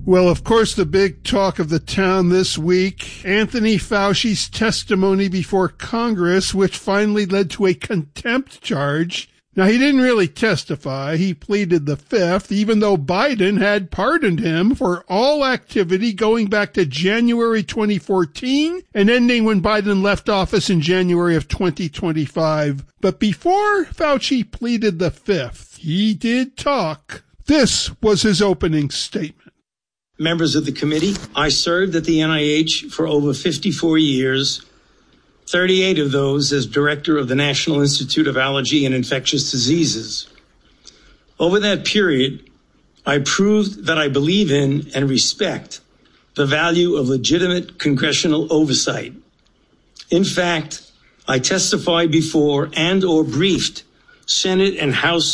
Well, of course, the big talk of the town this week, Anthony Fauci's testimony before Congress, which finally led to a contempt charge. Now, he didn't really testify. He pleaded the fifth, even though Biden had pardoned him for all activity going back to January 2014 and ending when Biden left office in January of 2025. But before Fauci pleaded the fifth, he did talk. This was his opening statement. Members of the committee, I served at the NIH for over 54 years, 38 of those as director of the National Institute of Allergy and Infectious Diseases. Over that period, I proved that I believe in and respect the value of legitimate congressional oversight. In fact, I testified before and or briefed Senate and House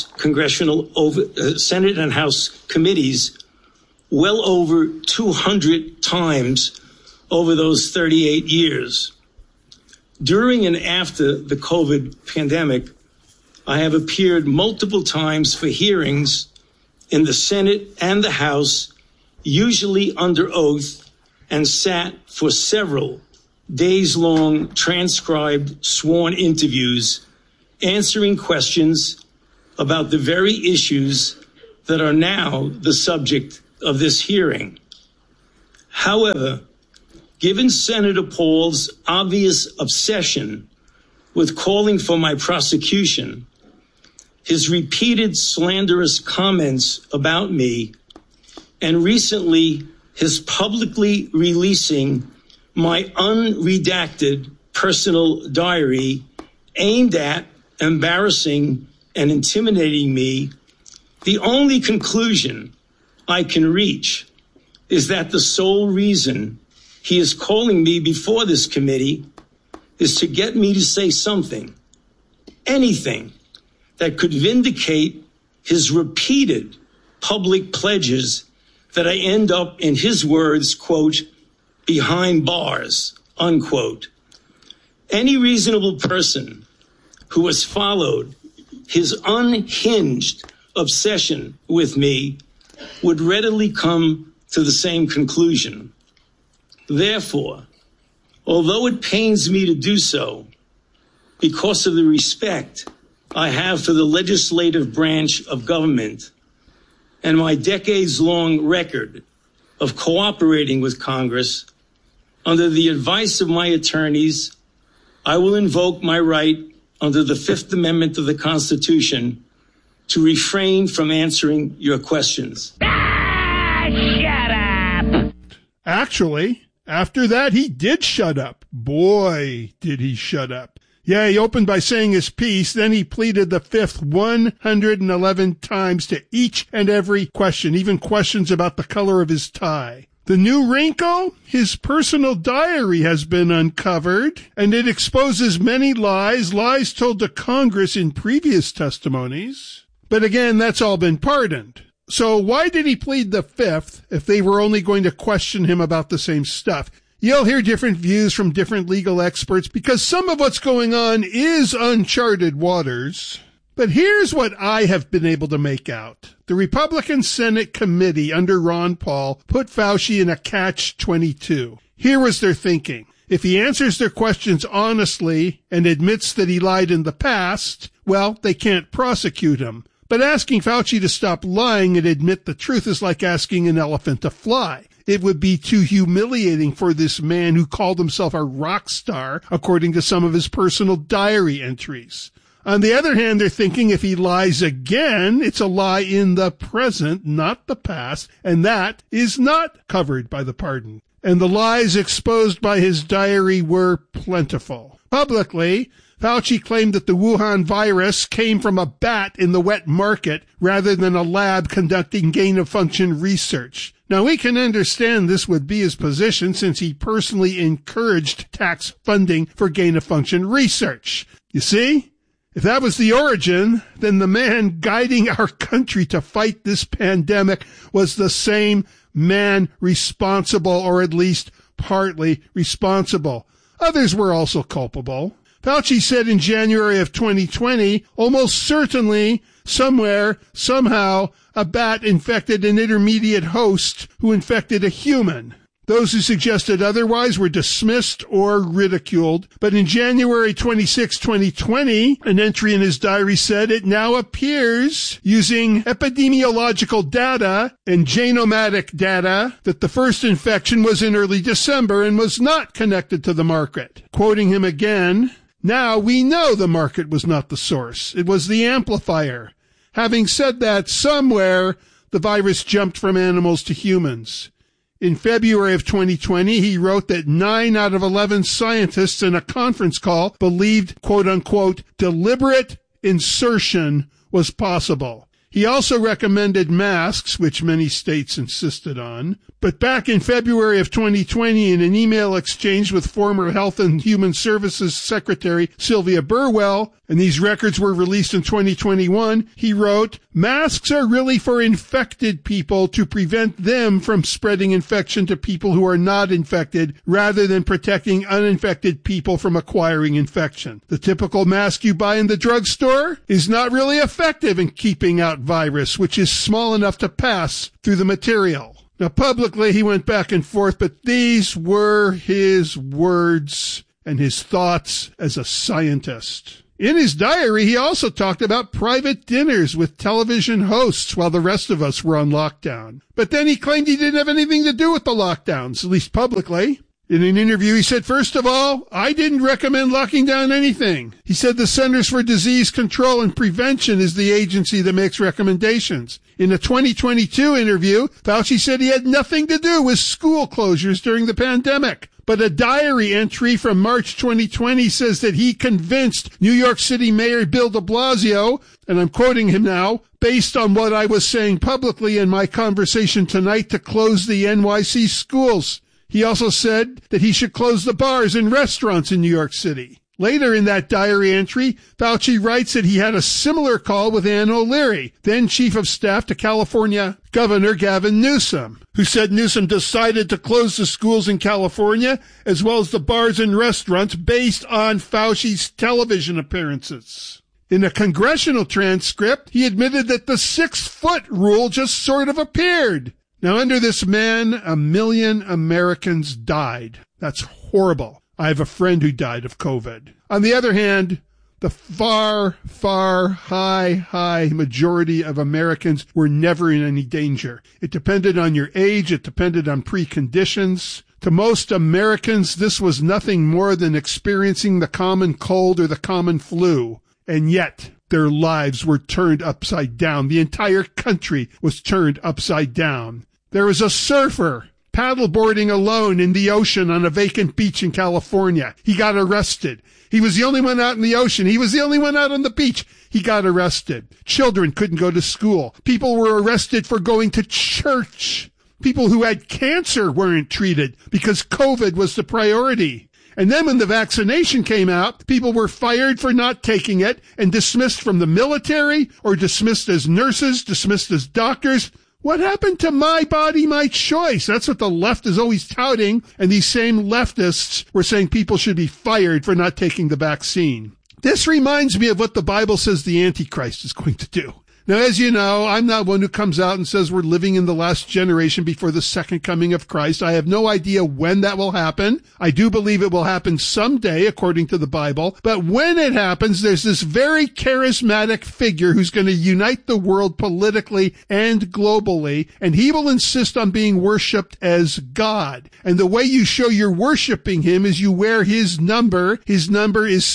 committees well over 200 times over those 38 years. During and after the COVID pandemic, I have appeared multiple times for hearings in the Senate and the House, usually under oath, and sat for several days-long transcribed sworn interviews, answering questions about the very issues that are now the subject of this hearing. However, given Senator Paul's obvious obsession with calling for my prosecution, his repeated slanderous comments about me, and recently his publicly releasing my unredacted personal diary aimed at embarrassing and intimidating me, the only conclusion I can reach is that the sole reason he is calling me before this committee is to get me to say something, anything, that could vindicate his repeated public pledges that I end up, in his words, quote, behind bars, unquote. Any reasonable person who has followed his unhinged obsession with me would readily come to the same conclusion. Therefore, although it pains me to do so, because of the respect I have for the legislative branch of government and my decades-long record of cooperating with Congress, under the advice of my attorneys, I will invoke my right under the Fifth Amendment of the Constitution to refrain from answering your questions. Shut up! Actually, after that, he did shut up. Boy, did he shut up. Yeah, he opened by saying his piece, then he pleaded the fifth 111 times to each and every question, even questions about the color of his tie. The new wrinkle? His personal diary has been uncovered, and it exposes many lies told to Congress in previous testimonies. But again, that's all been pardoned. So why did he plead the fifth if they were only going to question him about the same stuff? You'll hear different views from different legal experts because some of what's going on is uncharted waters. But here's what I have been able to make out. The Republican Senate committee under Ron Paul put Fauci in a catch-22. Here was their thinking. If he answers their questions honestly and admits that he lied in the past, well, they can't prosecute him. But asking Fauci to stop lying and admit the truth is like asking an elephant to fly. It would be too humiliating for this man who called himself a rock star, according to some of his personal diary entries. On the other hand, they're thinking if he lies again, it's a lie in the present, not the past, and that is not covered by the pardon. And the lies exposed by his diary were plentiful. Publicly, Fauci claimed that the Wuhan virus came from a bat in the wet market rather than a lab conducting gain-of-function research. Now, we can understand this would be his position since he personally encouraged tax funding for gain-of-function research. You see? If that was the origin, then the man guiding our country to fight this pandemic was the same man responsible, or at least partly responsible. Others were also culpable. Fauci said in January of 2020, almost certainly somewhere, somehow, a bat infected an intermediate host who infected a human. Those who suggested otherwise were dismissed or ridiculed. But in January 26, 2020, an entry in his diary said it now appears, using epidemiological data and genomatic data, that the first infection was in early December and was not connected to the market. Quoting him again, "Now we know the market was not the source. It was the amplifier. Having said that, somewhere the virus jumped from animals to humans." In February of 2020, he wrote that 9 out of 11 scientists in a conference call believed, quote-unquote, deliberate insertion was possible. He also recommended masks, which many states insisted on. But back in February of 2020, in an email exchange with former Health and Human Services Secretary Sylvia Burwell, and these records were released in 2021, he wrote, "Masks are really for infected people to prevent them from spreading infection to people who are not infected, rather than protecting uninfected people from acquiring infection. The typical mask you buy in the drugstore is not really effective in keeping out virus, which is small enough to pass through the material." Now, publicly, he went back and forth, but these were his words and his thoughts as a scientist. In his diary, he also talked about private dinners with television hosts while the rest of us were on lockdown. But then he claimed he didn't have anything to do with the lockdowns, at least publicly. In an interview, he said, "First of all, I didn't recommend locking down anything." He said the Centers for Disease Control and Prevention is the agency that makes recommendations. In a 2022 interview, Fauci said he had nothing to do with school closures during the pandemic. But a diary entry from March 2020 says that he convinced New York City Mayor Bill de Blasio, and I'm quoting him now, "based on what I was saying publicly in my conversation tonight, to close the NYC schools." He also said that he should close the bars and restaurants in New York City. Later in that diary entry, Fauci writes that he had a similar call with Ann O'Leary, then Chief of Staff to California Governor Gavin Newsom, who said Newsom decided to close the schools in California as well as the bars and restaurants based on Fauci's television appearances. In a congressional transcript, he admitted that the 6-foot rule just sort of appeared. Now, under this man, 1 million Americans died. That's horrible. I have a friend who died of COVID. On the other hand, the far, high majority of Americans were never in any danger. It depended on your age. It depended on preconditions. To most Americans, this was nothing more than experiencing the common cold or the common flu. And yet, their lives were turned upside down. The entire country was turned upside down. There was a surfer paddleboarding alone in the ocean on a vacant beach in California. He got arrested. He was the only one out in the ocean. He was the only one out on the beach. He got arrested. Children couldn't go to school. People were arrested for going to church. People who had cancer weren't treated because COVID was the priority. And then when the vaccination came out, people were fired for not taking it and dismissed from the military or dismissed as nurses, dismissed as doctors. What happened to my body, my choice? That's what the left is always touting. And these same leftists were saying people should be fired for not taking the vaccine. This reminds me of what the Bible says the Antichrist is going to do. Now, as you know, I'm not one who comes out and says we're living in the last generation before the second coming of Christ. I have no idea when that will happen. I do believe it will happen someday, according to the Bible. But when it happens, there's this very charismatic figure who's going to unite the world politically and globally, and he will insist on being worshipped as God. And the way you show you're worshiping him is you wear his number. His number is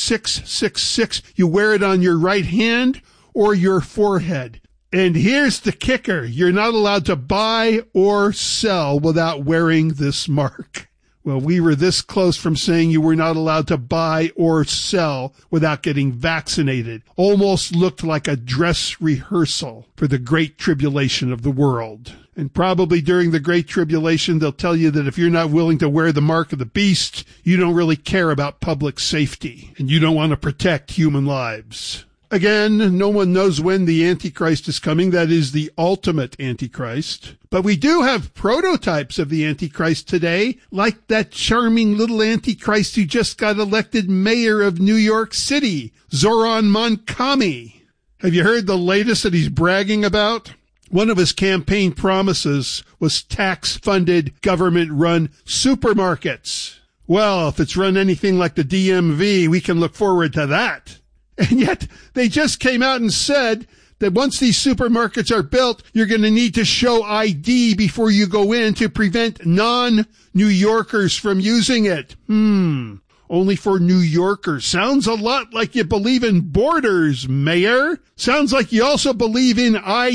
666. You wear it on your right hand or your forehead. And here's the kicker. You're not allowed to buy or sell without wearing this mark. Well, we were this close from saying you were not allowed to buy or sell without getting vaccinated. Almost looked like a dress rehearsal for the Great Tribulation of the world. And probably during the Great Tribulation, they'll tell you that if you're not willing to wear the mark of the beast, you don't really care about public safety, and you don't want to protect human lives. Again, no one knows when the Antichrist is coming. That is the ultimate Antichrist. But we do have prototypes of the Antichrist today, like that charming little Antichrist who just got elected mayor of New York City, Zoran Moncami. Have you heard the latest that he's bragging about? One of his campaign promises was tax-funded, government-run supermarkets. Well, if it's run anything like the DMV, we can look forward to that. And yet, they just came out and said that once these supermarkets are built, you're going to need to show ID before you go in to prevent non-New Yorkers from using it. Only for New Yorkers. Sounds a lot like you believe in borders, Mayor. Sounds like you also believe in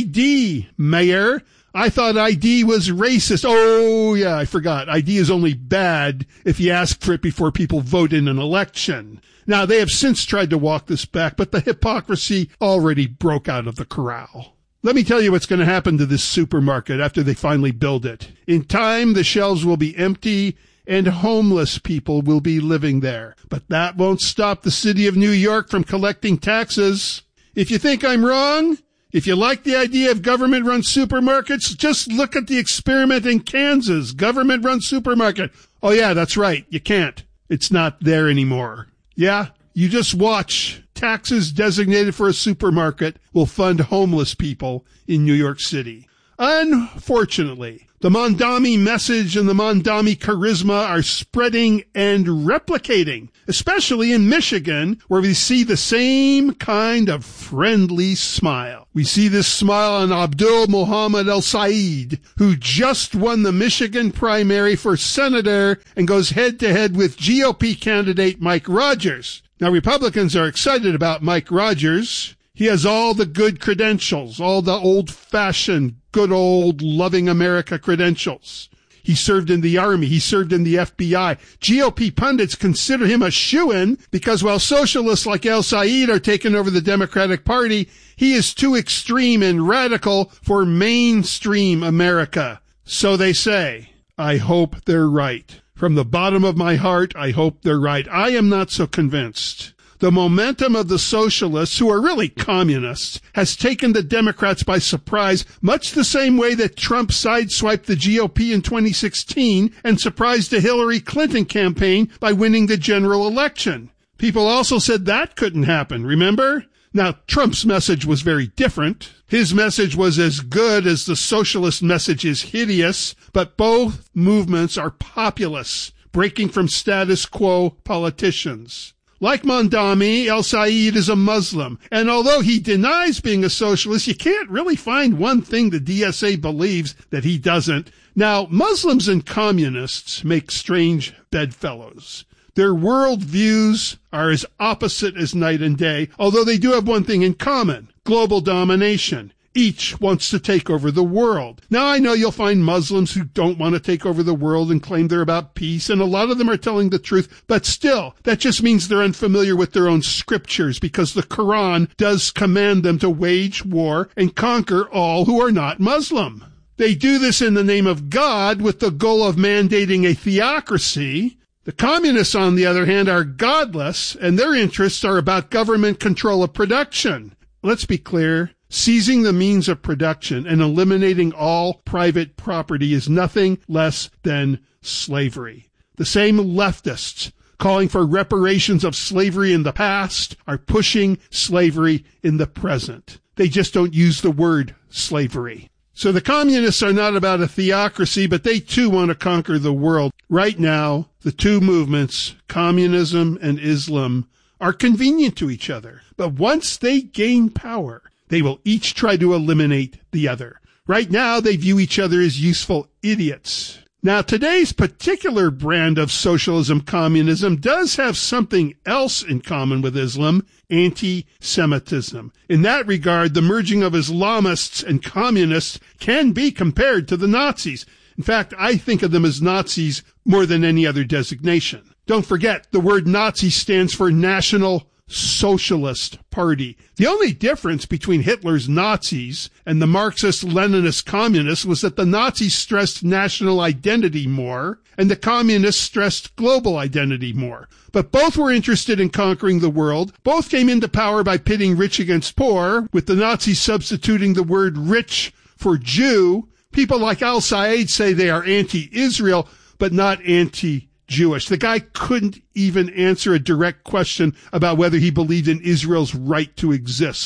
ID, Mayor. I thought ID was racist. Oh, yeah, I forgot. ID is only bad if you ask for it before people vote in an election. Now, they have since tried to walk this back, but the hypocrisy already broke out of the corral. Let me tell you what's going to happen to this supermarket after they finally build it. In time, the shelves will be empty and homeless people will be living there. But that won't stop the city of New York from collecting taxes. If you think I'm wrong, if you like the idea of government-run supermarkets, just look at the experiment in Kansas, government-run supermarket. Oh yeah, that's right, you can't. It's not there anymore. Yeah, you just watch. Taxes designated for a supermarket will fund homeless people in New York City. Unfortunately, the Mondami message and the Mondami charisma are spreading and replicating, especially in Michigan, where we see the same kind of friendly smile. We see this smile on Abdul Mohammed El-Sayed, who just won the Michigan primary for senator and goes head-to-head with GOP candidate Mike Rogers. Now, Republicans are excited about Mike Rogers. He has all the good credentials, all the old-fashioned, good old loving America credentials. He served in the Army. He served in the FBI. GOP pundits consider him a shoo-in because while socialists like El-Sayed are taking over the Democratic Party, he is too extreme and radical for mainstream America. So they say. I hope they're right. From the bottom of my heart, I hope they're right. I am not so convinced. The momentum of the socialists, who are really communists, has taken the Democrats by surprise, much the same way that Trump sideswiped the GOP in 2016 and surprised the Hillary Clinton campaign by winning the general election. People also said that couldn't happen, remember? Now, Trump's message was very different. His message was as good as the socialist message is hideous, but both movements are populist, breaking from status quo politicians. Like Mondami, El-Sayed is a Muslim, and although he denies being a socialist, you can't really find one thing the DSA believes that he doesn't. Now, Muslims and communists make strange bedfellows. Their worldviews are as opposite as night and day, although they do have one thing in common: global domination. Each wants to take over the world. Now, I know you'll find Muslims who don't want to take over the world and claim they're about peace, and a lot of them are telling the truth, but still, that just means they're unfamiliar with their own scriptures, because the Quran does command them to wage war and conquer all who are not Muslim. They do this in the name of God with the goal of mandating a theocracy. The communists, on the other hand, are godless, and their interests are about government control of production. Let's be clear. Seizing the means of production and eliminating all private property is nothing less than slavery. The same leftists calling for reparations of slavery in the past are pushing slavery in the present. They just don't use the word slavery. So the communists are not about a theocracy, but they too want to conquer the world. Right now, the two movements, communism and Islam, are convenient to each other. But once they gain power, they will each try to eliminate the other. Right now, they view each other as useful idiots. Now, today's particular brand of socialism, communism, does have something else in common with Islam: anti-Semitism. In that regard, the merging of Islamists and communists can be compared to the Nazis. In fact, I think of them as Nazis more than any other designation. Don't forget, the word Nazi stands for National Socialist Party. The only difference between Hitler's Nazis and the Marxist-Leninist communists was that the Nazis stressed national identity more, and the communists stressed global identity more. But both were interested in conquering the world. Both came into power by pitting rich against poor, with the Nazis substituting the word rich for Jew. People like El-Sayed say they are anti-Israel, but not anti-Jewish. The guy couldn't even answer a direct question about whether he believed in Israel's right to exist.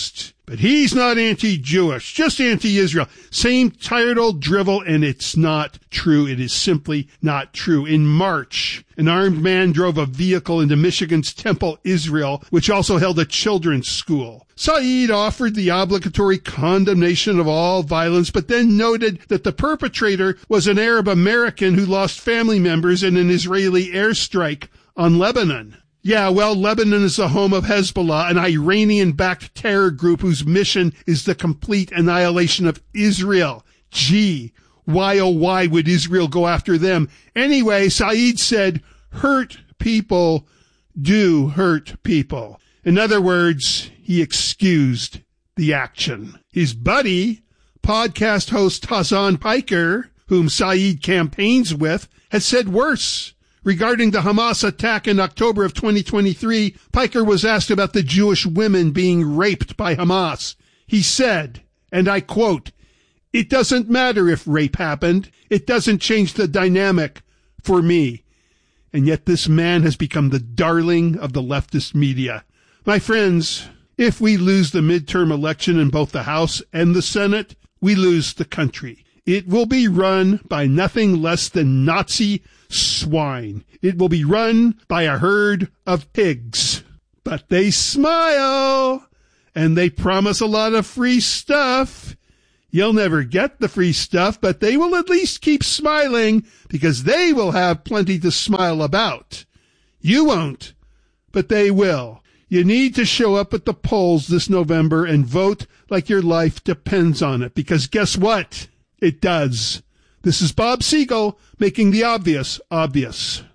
But he's not anti-Jewish, just anti-Israel. Same tired old drivel, and it's not true. It is simply not true. In March, an armed man drove a vehicle into Michigan's Temple, Israel, which also held a children's school. Said offered the obligatory condemnation of all violence, but then noted that the perpetrator was an Arab American who lost family members in an Israeli airstrike on Lebanon. Yeah, well, Lebanon is the home of Hezbollah, an Iranian-backed terror group whose mission is the complete annihilation of Israel. Gee, why oh why would Israel go after them? Anyway, Said said, hurt people do hurt people. In other words, he excused the action. His buddy, podcast host Hazan Piker, whom Said campaigns with, has said worse. Regarding the Hamas attack in October of 2023, Piker was asked about the Jewish women being raped by Hamas. He said, and I quote, "It doesn't matter if rape happened. It doesn't change the dynamic for me." And yet this man has become the darling of the leftist media. My friends, if we lose the midterm election in both the House and the Senate, we lose the country. It will be run by nothing less than Nazi swine. It will be run by a herd of pigs. But they smile, and they promise a lot of free stuff. You'll never get the free stuff, but they will at least keep smiling, because they will have plenty to smile about. You won't, but they will. You need to show up at the polls this November and vote like your life depends on it, because guess what? It does. This is Bob Siegel making the obvious obvious.